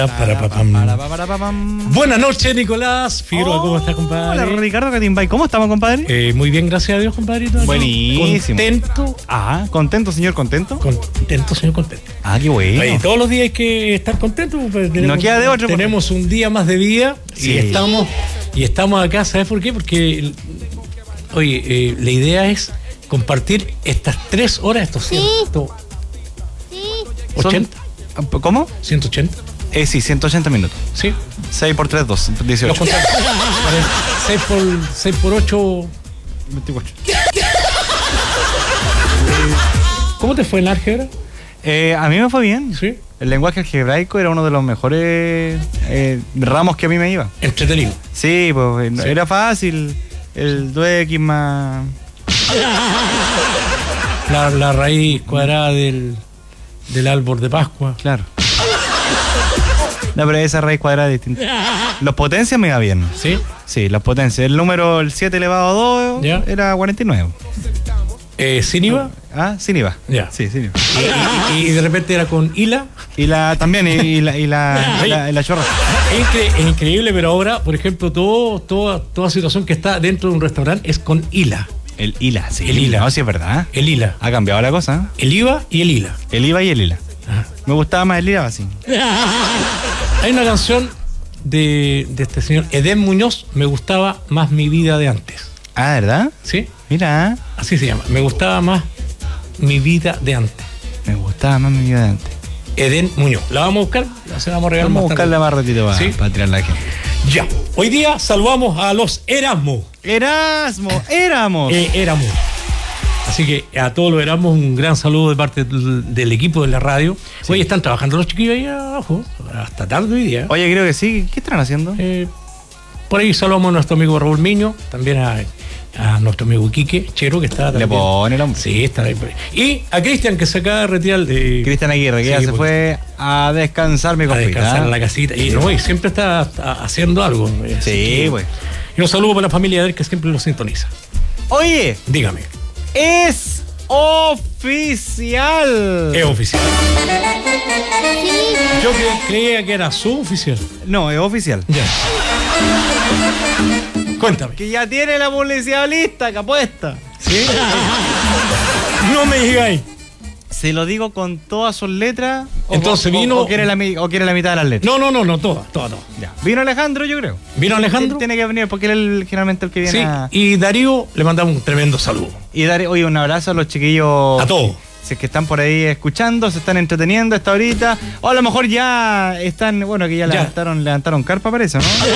Buenas noches, Nicolás Figueroa, ¿cómo estás, compadre? Hola, Ricardo Catimbay, ¿cómo estamos, compadre? Muy bien, gracias a Dios, compadrito. Buenísimo. Contento. ¿Contento, señor contento? Contento, señor contento. Qué bueno. Oye, todos los días hay que estar contentos. No queda de otro. Tenemos un día más de vida, sí. y estamos acá, ¿sabes por qué? Porque, oye, la idea es compartir estas 3 horas, estos 180. ¿Cómo? 180. Sí, 180 minutos. Sí. 6 por 3, 18. 6 por 8, 24. ¿Cómo te fue en álgebra? A mí me fue bien. Sí. El lenguaje algebraico era uno de los mejores ramos que a mí me iba. Entretenido. Sí, pues sí. Era fácil. El 2x más... La raíz cuadrada del árbol de Pascua. Claro. No, pero esa raíz cuadrada es distinta. Los potencias me iba bien. ¿Sí? Sí, los potencias. El número, el 7 elevado a 2 ¿ya? Era 49. ¿Sin IVA? Sin IVA. Ya. Sí, sin IVA. Y de repente era con ILA. Y también, y la chorra. Es increíble, pero ahora, por ejemplo, toda situación que está dentro de un restaurante es con ILA. El ILA, sí. El ILA. No, sí es verdad. El ILA. Ha cambiado la cosa. El IVA y el ILA. El IVA y el ILA. Ajá. Me gustaba más el ILA, así. Hay una canción de este señor Edén Muñoz, Me gustaba más mi vida de antes. ¿Verdad? ¿Sí? Mira. Así se llama. Me gustaba más mi vida de antes. Me gustaba más mi vida de antes. Edén Muñoz. ¿La vamos a buscar? La vamos a regalar. Vamos a buscarla más ratito ¿sí? para tirar la gente. Ya. Hoy día saludamos a los Erasmo. Éramos. Así que a todos los Erasmus un gran saludo de parte del equipo de la radio. Sí. Hoy están trabajando los chiquillos ahí abajo, hasta tarde hoy día. Oye, creo que sí. ¿Qué están haciendo? Por ahí saludamos a nuestro amigo Raúl Miño, también a nuestro amigo Quique Chero, que está también. Le pone el hombre. Sí, está ahí. Y a Cristian, que se acaba de retirar de... Cristian Aguirre, que ya se fue a descansar, mi compita. A descansar en la casita. Y siempre está haciendo algo. Sí, güey. Y un saludo para la familia de él, que siempre lo sintoniza. Oye. Dígame. Es oficial. Es oficial. Yo creía que era suboficial. No, es oficial. Ya. Cuéntame. Que ya tiene la publicidad lista, que apuesta. ¿Sí? No me digáis. Se lo digo con todas sus letras. Entonces vino. ¿O quiere la mitad de las letras? No, todas. Ya. Vino Alejandro, yo creo. ¿Vino Alejandro? Tiene que venir porque él es generalmente el que viene. Sí, y Darío le mandamos un tremendo saludo. Y Darío, oye, un abrazo a los chiquillos. A todos. Si es que están por ahí escuchando, se están entreteniendo hasta ahorita. O a lo mejor ya están, bueno, que ya. Levantaron carpa, parece, ¿no? Sí.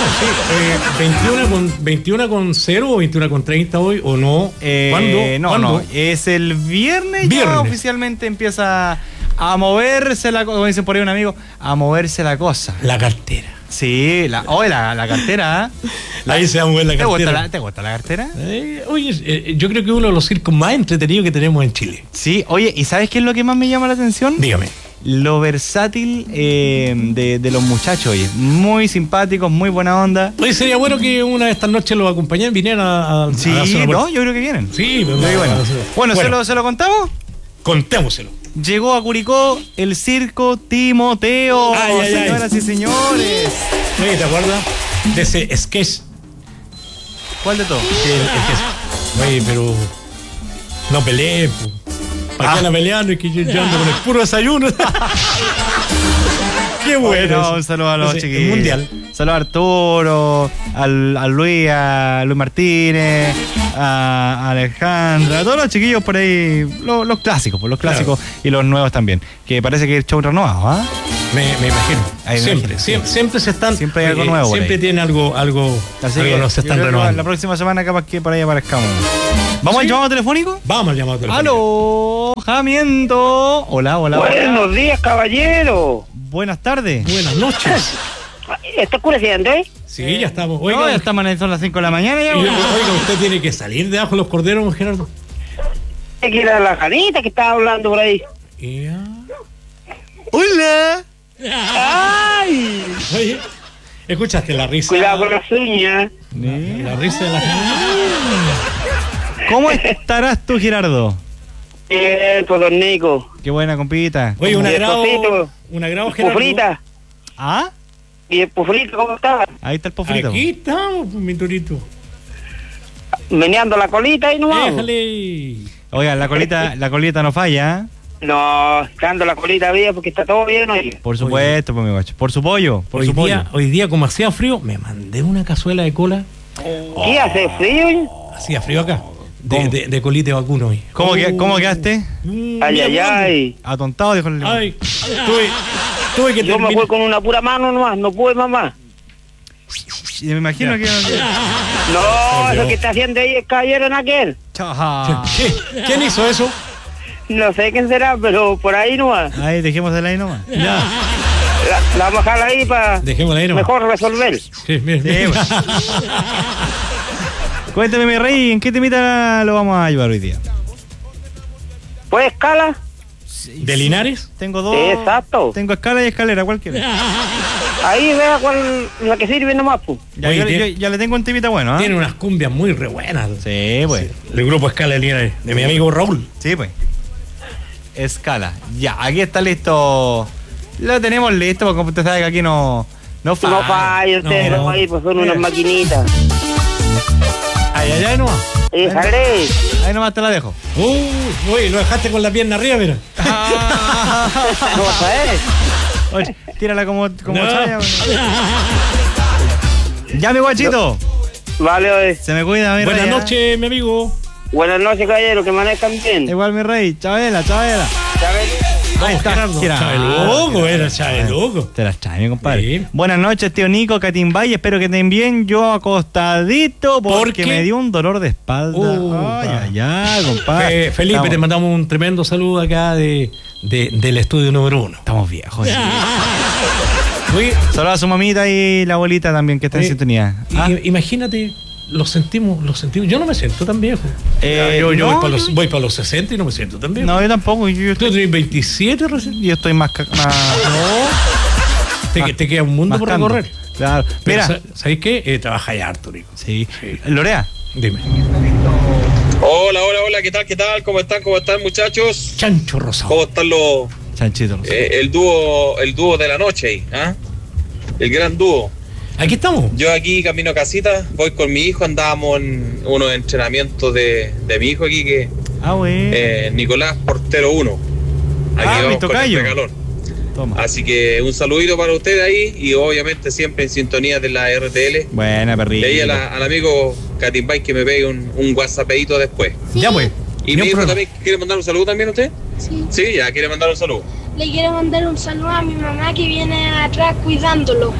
21 con 0 o 21 con 30 hoy, ¿o no? ¿Cuándo? No. Es el viernes. Ya oficialmente empieza a moverse la cosa, como dicen por ahí un amigo, a moverse la cosa. La cartera. Sí, la cartera. Ahí se va a mover la cartera. ¿Te gusta la cartera? Oye, yo creo que es uno de los circos más entretenidos que tenemos en Chile. Sí, oye, ¿y sabes qué es lo que más me llama la atención? Dígame. Lo versátil de los muchachos, oye. Muy simpáticos, muy buena onda. Oye, sería bueno que una de estas noches los acompañaran, vinieran a sí, no, yo creo que vienen. Sí, pero bueno, ¿se lo contamos? Contémoselo. Llegó a Curicó el circo Timoteo. Señoras y señores. Oye, ¿te acuerdas de ese sketch? ¿Cuál de todos? Oye, pero no peleen, ¿para qué la peleando? Es que yo ando con el puro desayuno. Qué bueno. Un saludo a los chiquillos. El mundial. Saludo a Arturo, a Luis Martínez, a Alejandra, a todos los chiquillos por ahí, los clásicos, claro. Y los nuevos también. Que parece que el show renovado, ¿ah? Me imagino. Siempre se están. Siempre hay algo nuevo. Siempre tiene algo así que se están renovando. La próxima semana capaz que por ahí aparezcamos. ¿Vamos al llamado telefónico? Vamos al llamado telefónico. Alojamiento. Hola. Buenos días, caballero. Buenas tardes. Buenas noches. ¿Está oscureciendo, Sí, ya estamos. Oiga, ya estamos son las 5 de la mañana ya. Oiga, usted tiene que salir debajo de los corderos, Gerardo. Es que era la Janita que estaba hablando por ahí. ¡Hola! ¡Ay! Oye, ¿escuchaste la risa? Cuidado con las uñas. La risa de la Janita. ¿Cómo estarás tú, Gerardo? Pues don Nico. Qué buena, compita. Oye, un agrado, Gerardo. Frita. ¿Ah? ¿Y el pufrito cómo está? Ahí está el pofrito. Aquí estamos, mi torito. Meneando la colita y no vamos. Déjale. Oiga, la colita no falla, ¿eh? No, echando la colita bien porque está todo bien, oye. Por supuesto, pues mi guacho. Por su pollo, por su pollo. Hoy día, como hacía frío, me mandé una cazuela de cola. ¿Qué hace frío? Hacía frío acá. ¿Cómo? De colite vacuno hoy. ¿Cómo quedaste? Ay, ay, ay. Atontado, dijo el león. Ay, tuve que Yo me terminar. fui con una pura mano nomás, no pude mamá. Me imagino que... No, lo que está haciendo ahí es caballero en aquel. Chaja. ¿Quién hizo eso? No sé quién será, pero por ahí nomás. Ahí, dejémosela ahí nomás. Ya, La vamos a dejar ahí para dejémosla ahí nomás. mejor resolver. Sí, mira. Sí, bueno. Cuéntame, mi rey, ¿en qué temita lo vamos a ayudar hoy día? ¿Pues escala? ¿De Linares? Tengo dos. Exacto. Tengo escala y escalera, cualquiera. Ahí vea cuál la que sirve nomás, pues. Ya, Oye, ya le tengo un temita bueno, ¿ah? Tiene unas cumbias muy re buenas. Sí, pues. El grupo Escala de Linares, de mi amigo Raúl. Sí, pues. Escala. Ya, aquí está listo. Lo tenemos listo, porque como usted sabe que aquí no falla. No falla, ustedes no. ahí, pues son unas maquinitas. Ay, nomás. Déjale. Ahí nomás te la dejo. Uy, lo dejaste con la pierna arriba, mira. No vas a ver. Oye, tírala como No. chaya. Ya, mi guachito. Vale, oye. Se me cuida, mi rey. Buenas ¿eh? noches, mi amigo. Buenas noches, caballero, que manejan bien. Igual, mi rey. Chabela. ¿Sabes? Ahí está. Gerardo. Gerardo. Chabeluco, era Chabeluco. Te las trae, mi compadre. Sí. Buenas noches, tío Nico, Catimbay. Espero que estén bien. Yo acostadito ¿Por porque qué? me dio un dolor de espalda. Ay, compadre. Felipe, Estamos- te mandamos un tremendo saludo acá del estudio número 1. Estamos viejos. Oye, Saludos a su mamita y la abuelita también que está en sintonía. Ah, imagínate, lo sentimos. Yo no me siento tan viejo. Yo no, voy para los 60 y no me siento tan viejo. no, yo tampoco. Yo Tú tenés 27 recién. estoy más... Te queda un mundo por mascando. recorrer. Claro. Pero, Mira. ¿sabéis qué? Trabajás ya harto, Nico. Sí. Sí. Lorea. Dime. Hola, ¿qué tal? ¿Cómo están, muchachos? Chancho Rosado. ¿Cómo están los Chanchito. el dúo de la noche ahí, ¿ah? El gran dúo. Aquí estamos. Yo aquí camino a casita, voy con mi hijo, andábamos en unos entrenamientos de mi hijo aquí que Bueno. Nicolás Portero 1. Aquí mi vamos con el tocayo. regalón. Toma. Así que un saludito para ustedes ahí y obviamente siempre en sintonía de la RTL. Buena, Y perrito. ahí al amigo Catimbay que me pegue un WhatsAppito después. Ya, pues. ¿Y Ni mi un hijo problema. también quiere mandar un saludo también usted? Sí. Sí, ya quiere mandar un saludo. Le quiero mandar un saludo a mi mamá que viene atrás cuidándolo.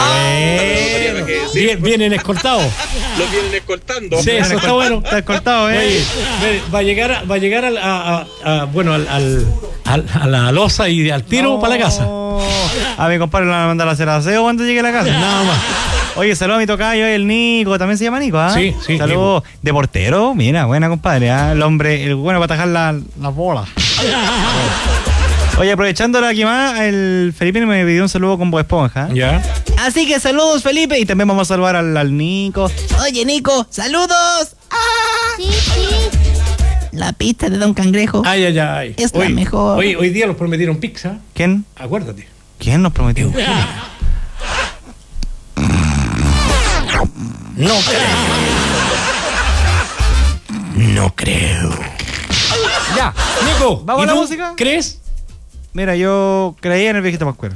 Sí, Vienen escoltados. lo vienen escoltando. Sí, eso está bueno. Está cortado, Oye, va a llegar a la loza y al tiro para la casa. A mi compadre le van a mandar a hacer aseo cuando llegue a la casa. Nada más. Oye, saludos a mi tocayo, el Nico. También se llama Nico, ¿ah? Sí, sí, Saludos. De portero, mira, buena compadre, ¿ah? El hombre, el bueno para atajar las bolas. Oye, aprovechando la quemada, el Felipe me pidió un saludo con Bob Esponja. Ya. Así que saludos, Felipe. Y también vamos a saludar al Nico. Oye, Nico, saludos. Sí, sí. La pista de Don Cangrejo Ay. es la mejor. Hoy día nos prometieron pizza. ¿Quién? Acuérdate. ¿Quién nos prometió? No creo. No creo. Ya. Nico, ¿Vamos ¿y a la tú música? ¿Crees? Mira, yo creía en el viejito Pascuero.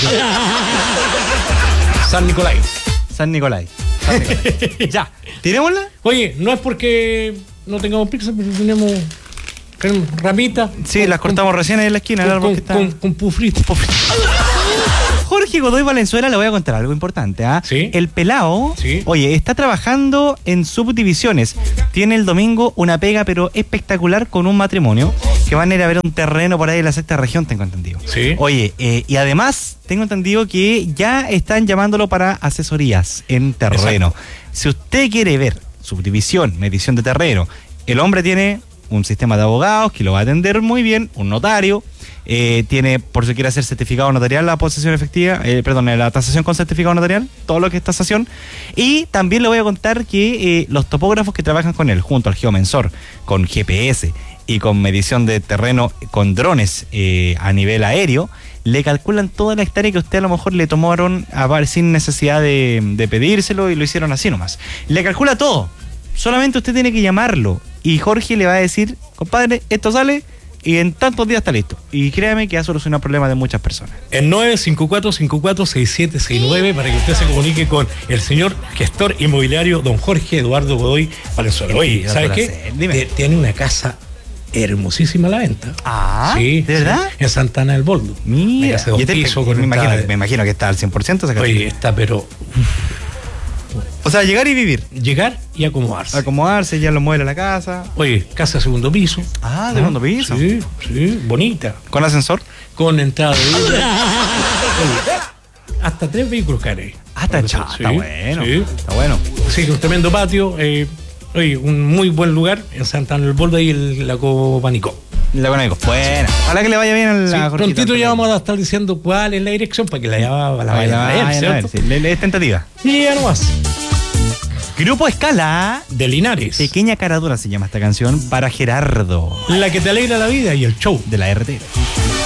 San Nicolás. San Nicolás. Ya. ¿Tirémosla? Oye, no es porque no tengamos pizza, pero tenemos ramitas. Sí, las cortamos recién ahí en la esquina. el árbol que está- Con pufrito. Jorge Godoy Valenzuela, le voy a contar algo importante. ¿Ah? Sí. El pelao, Sí. oye, está trabajando en subdivisiones. Tiene el domingo una pega, pero espectacular, con un matrimonio que van a ir a ver un terreno por ahí en la sexta región, tengo entendido. Sí. Oye, y además tengo entendido que ya están llamándolo para asesorías en terreno. Exacto. Si usted quiere ver subdivisión, medición de terreno, el hombre tiene un sistema de abogados que lo va a atender muy bien, un notario. Tiene, por si quiere hacer certificado notarial, la posesión efectiva, la tasación con certificado notarial, todo lo que es tasación. Y también le voy a contar que los topógrafos que trabajan con él, junto al geomensor, con GPS y con medición de terreno con drones a nivel aéreo, le calculan toda la hectárea que usted a lo mejor le tomaron sin necesidad de pedírselo y lo hicieron así nomás. Le calcula todo. Solamente usted tiene que llamarlo y Jorge le va a decir, compadre, esto sale y en tantos días está listo. Y créame que ha solucionado problemas de muchas personas. El 954-54-6769 para que usted se comunique con el señor gestor inmobiliario don Jorge Eduardo Godoy Valenzuela. Oye, ¿sabes qué? Tiene una casa hermosísima a la venta. Ah, sí, ¿de verdad? Sí, en Santana del Boldo. Mira, me imagino que está al 100% esa casa. Oye, está pero... O sea, llegar y vivir. Llegar y acomodarse. Acomodarse, ya lo mueble a la casa. Oye, casa de segundo piso. Ah, de segundo piso. Sí, sí, bonita. ¿Con ascensor? Con entrada de vehículos. Hasta 3 vehículos caen. Ah, está bueno. Sí. Está bueno. Sí, un tremendo patio. Oye, un muy buen lugar en Santana del Boldo y el Lago Panicó. Bueno, ojalá que le vaya bien a la Jorgita. Prontito ya vamos a estar diciendo cuál es la dirección para que la vayan a ver, ¿cierto? Sí, es tentativa. Y ya nomás. Grupo Escala de Linares. Pequeña Caradura se llama esta canción para Gerardo. La que te alegra la vida y el show de la RT.